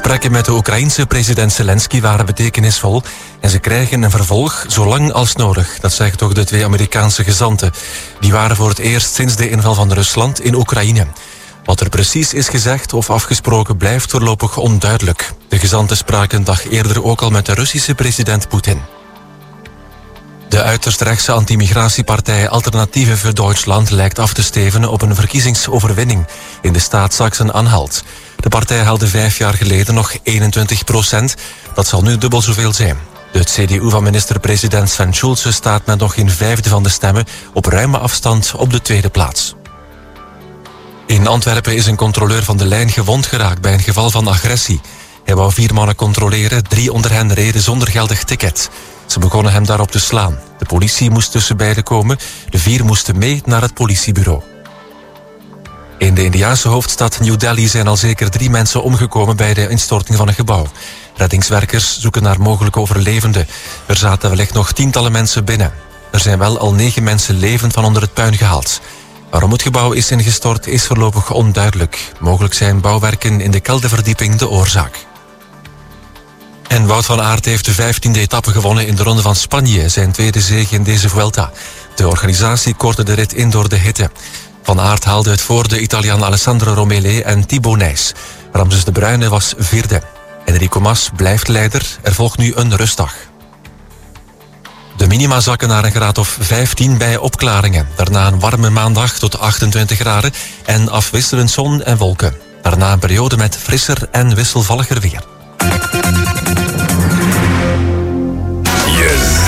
gesprekken met de Oekraïense president Zelensky waren betekenisvol en ze krijgen een vervolg zolang als nodig. Dat zeggen toch de 2 Amerikaanse gezanten. Die waren voor het eerst sinds de inval van Rusland in Oekraïne. Wat er precies is gezegd of afgesproken blijft voorlopig onduidelijk. De gezanten spraken een dag eerder ook al met de Russische president Poetin. De uiterst rechtse anti-migratiepartij Alternatieven für Deutschland lijkt af te stevenen op een verkiezingsoverwinning in de staat Sachsen-Anhalt. De partij haalde 5 jaar geleden nog 21%. Dat zal nu dubbel zoveel zijn. De CDU van minister-president Sven Schulze staat met nog geen 1/5 van de stemmen op ruime afstand op de 2e plaats. In Antwerpen is een controleur van de lijn gewond geraakt bij een geval van agressie. Hij wou 4 mannen controleren, 3 onder hen reden zonder geldig ticket. Ze begonnen hem daarop te slaan. De politie moest tussen beiden komen. De 4 moesten mee naar het politiebureau. In de Indiase hoofdstad New Delhi zijn al zeker 3 mensen omgekomen bij de instorting van een gebouw. Reddingswerkers zoeken naar mogelijke overlevenden. Er zaten wellicht nog tientallen mensen binnen. Er zijn wel al 9 mensen levend van onder het puin gehaald. Waarom het gebouw is ingestort is voorlopig onduidelijk. Mogelijk zijn bouwwerken in de kelderverdieping de oorzaak. En Wout van Aert heeft de 15e etappe gewonnen in de Ronde van Spanje, zijn 2e zege in deze Vuelta. De organisatie kortte de rit in door de hitte. Van Aert haalde het voor de Italiaan Alessandro Romele en Thibaut Nys. Ramses de Bruyne was 4e. Enrico Mas blijft leider. Er volgt nu een rustdag. De minima zakken naar een graad of 15 bij opklaringen. Daarna een warme maandag tot 28 graden en afwisselend zon en wolken. Daarna een periode met frisser en wisselvalliger weer.